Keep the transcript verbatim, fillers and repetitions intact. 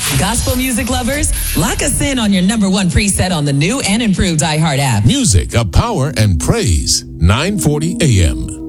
Gospel music lovers, lock us in on your number one preset on the new and improved iHeart app. Music of power and praise, nine forty a m